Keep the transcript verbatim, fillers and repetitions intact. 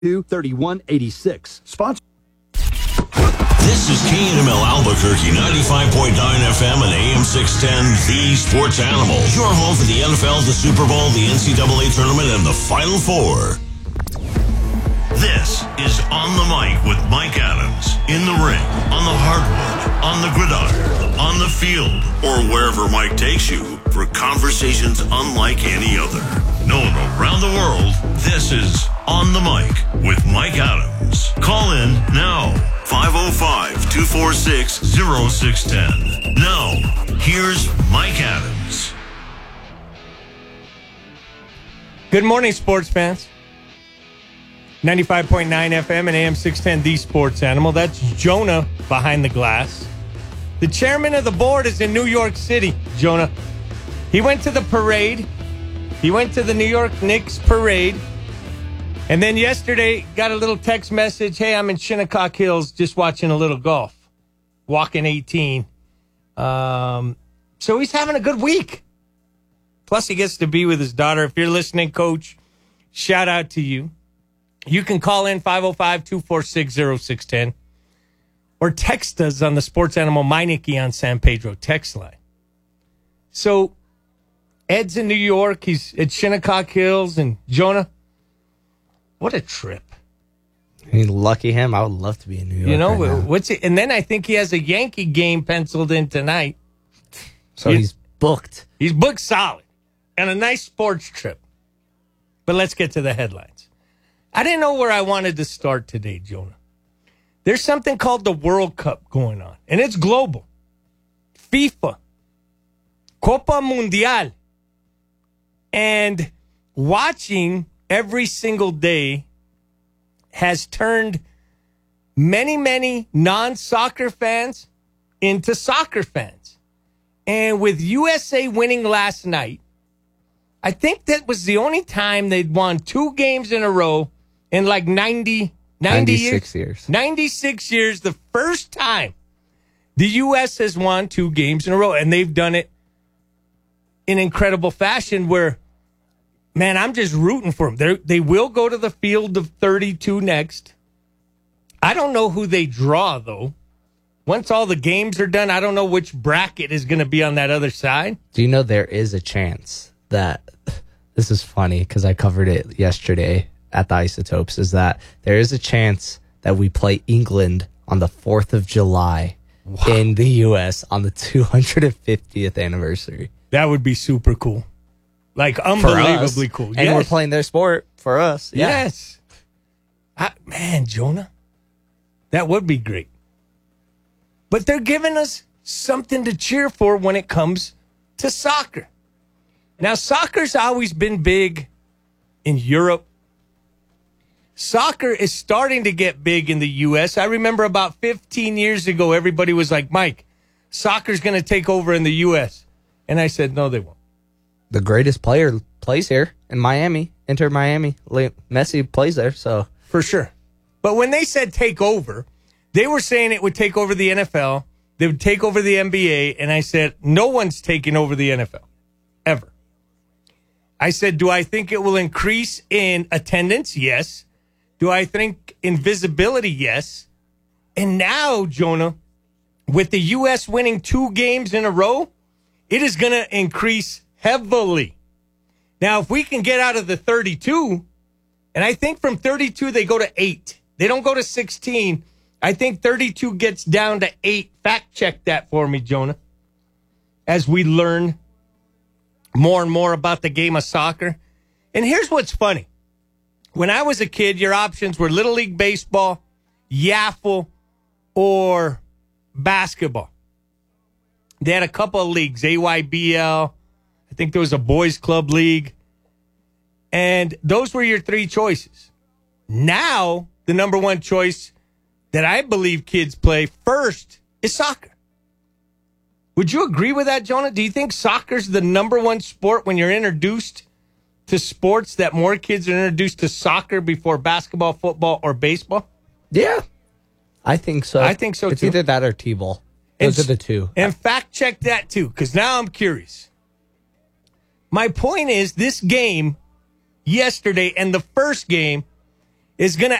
thirty-one eighty-six. Sponsor. This is K N M L Albuquerque, ninety-five point nine F M and A M six ten, the Sports Animal. Your home for the N F L, the Super Bowl, the N C double A Tournament, and the Final Four. This is On the Mic with Mike Adams. In the ring, on the hardwood, on the gridiron, on the field, or wherever Mike takes you for conversations unlike any other. Known around the world, this is On the Mic with Mike Adams. Call in now, five oh five, two four six, oh six one oh. Now, here's Mike Adams. Good morning, sports fans. ninety-five point nine F M and A M six ten, the Sports Animal. That's Jonah behind the glass. The chairman of the board is in New York City, Jonah. He went to the parade. He went to the New York Knicks parade. And then yesterday got a little text message, hey, I'm in Shinnecock Hills just watching a little golf. Walking eighteen. Um, so he's having a good week. Plus he gets to be with his daughter. If you're listening, Coach, shout out to you. You can call in five oh five, two four six, oh six one oh or text us on the Sports Animal Meineke on San Pedro text line. So Ed's in New York. He's at Shinnecock Hills. And Jonah, what a trip. I mean, lucky him. I would love to be in New York. You know, right what's it? And then I think he has a Yankee game penciled in tonight. So he, he's booked. He's booked solid. And a nice sports trip. But let's get to the headlines. I didn't know where I wanted to start today, Jonah. There's something called the World Cup going on, and it's global. FIFA, Copa Mundial, and watching every single day has turned many, many non-soccer fans into soccer fans. And with U S A winning last night, I think that was the only time they'd won two games in a row in like ninety, ninety ninety-six years. years. ninety-six years, the first time the U S has won two games in a row. And they've done it in incredible fashion where, man, I'm just rooting for them. They're, they will go to the field of thirty-two next. I don't know who they draw, though. Once all the games are done, I don't know which bracket is going to be on that other side. Do you know there is a chance that, this is funny because I covered it yesterday at the Isotopes, is that there is a chance that we play England on the fourth of July wow. in the U S on the two hundred fiftieth anniversary. That would be super cool. Like, unbelievably cool. And yes. we're playing their sport for us. Yeah. Yes. I, man, Jonah, that would be great. But they're giving us something to cheer for when it comes to soccer. Now, soccer's always been big in Europe. Soccer is starting to get big in the U S. I remember about fifteen years ago, everybody was like, Mike, soccer's going to take over in the U S. And I said, no, they won't. The greatest player plays here in Miami. Inter Miami. Messi plays there, so. For sure. But when they said take over, they were saying it would take over the N F L. They would take over the N B A. And I said, no one's taking over the N F L. Ever. I said, do I think it will increase in attendance? Yes. Do I think in visibility? Yes. And now, Jonah, with the U S winning two games in a row, it is going to increase heavily. Now, if we can get out of the thirty-two, and I think from thirty-two they go to eight. They don't go to sixteen. I think thirty-two gets down to eight. Fact check that for me, Jonah, as we learn more and more about the game of soccer. And here's what's funny. When I was a kid, your options were Little League Baseball, Yaffle, or basketball. They had a couple of leagues, A Y B L. I think there was a boys club league. And those were your three choices. Now, the number one choice that I believe kids play first is soccer. Would you agree with that, Jonah? Do you think soccer's the number one sport when you're introduced to sports, that more kids are introduced to soccer before basketball, football, or baseball? Yeah, I think so. I think so, it's too. It's either that or T-ball. Those and, are the two. And fact check that, too, because now I'm curious. My point is, this game yesterday and the first game is going to